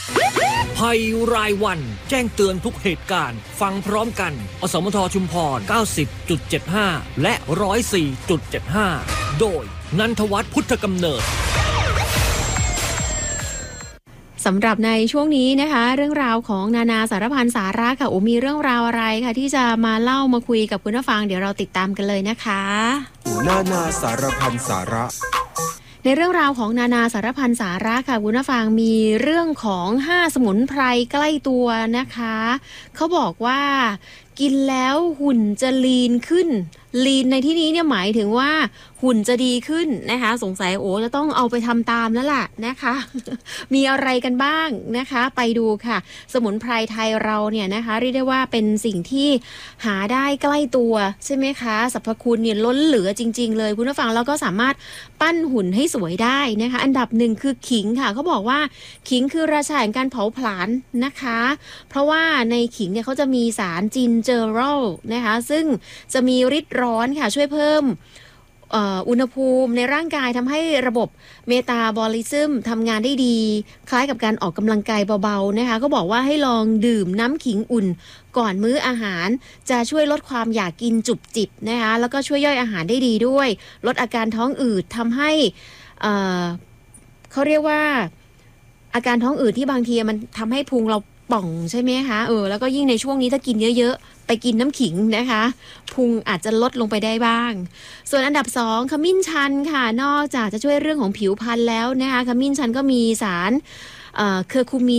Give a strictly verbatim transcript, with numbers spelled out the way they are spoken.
ภัยรายวันแจ้งเตือนทุกเหตุการณ์ฟังพร้อมกันอสมทชุมพร เก้าสิบจุดเจ็ดห้า และ หนึ่งร้อยสี่จุดเจ็ดห้า โดยนันทวัฒน์พุทธกำเนิดสำหรับในช่วงนี้นะคะเรื่องราวของนานาสารพันสาระค่ะโอ้มีเรื่องราวอะไรค่ะที่จะมาเล่ามาคุยกับคุณผู้ฟังเดี๋ยวเราติดตามกันเลยนะคะนานาสารพันสาระในเรื่องราวของนานาสารพันสาระค่ะคุณผู้ฟังมีเรื่องของห้าสมุนไพรใกล้ตัวนะคะเขาบอกว่ากินแล้วหุ่นจะลีนขึ้นลีนในที่นี้เนี่ยหมายถึงว่าหุ่นจะดีขึ้นนะคะสงสัยโอ้จะต้องเอาไปทำตามแล้วล่ะนะคะ มีอะไรกันบ้างนะคะไปดูค่ะสมุนไพรไทยเราเนี่ยนะคะเรียกได้ว่าเป็นสิ่งที่หาได้ใกล้ตัวใช่ไหมคะสรรพคุณเนี่ยล้นเหลือจริงๆเลยคุณผู้ฟังแล้วก็สามารถปั้นหุ่นให้สวยได้นะคะอันดับหนึ่งคือขิงค่ะเขาบอกว่าขิงคือราชาแห่งการเผาผลาญนะคะเพราะว่าในขิงเนี่ยเขาจะมีสารจินเจอรัลนะคะซึ่งจะมีฤทธิ์ร้อนค่ะช่วยเพิ่มอุณหภูมิในร่างกายทำให้ระบบเมตาบอลิซึมทำงานได้ดีคล้ายกับการออกกำลังกายเบาๆนะคะก็บอกว่าให้ลองดื่มน้ำขิงอุ่นก่อนมื้ออาหารจะช่วยลดความอยากกินจุบจิบนะคะแล้วก็ช่วยย่อยอาหารได้ดีด้วยลดอาการท้องอืดทำให้เอ่อเขาเรียกว่าอาการท้องอืดที่บางทีมันทำให้พุงเราป่องใช่ไหมคะเออแล้วก็ยิ่งในช่วงนี้ถ้ากินเยอะๆไปกินน้ำขิงนะคะพุงอาจจะลดลงไปได้บ้างส่วนอันดับสองขมิ้นชันค่ะนอกจากจะช่วยเรื่องของผิวพรรณแล้วนะคะขมิ้นชันก็มีสารเอ่อเคอร์คูมิน